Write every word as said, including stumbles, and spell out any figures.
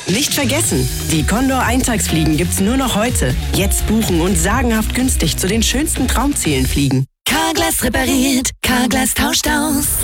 Nicht vergessen, die Condor Eintagsfliegen gibt's nur noch heute. Jetzt buchen und sagenhaft günstig zu den schönsten Traumzielen fliegen. Carglass repariert, Carglass tauscht aus.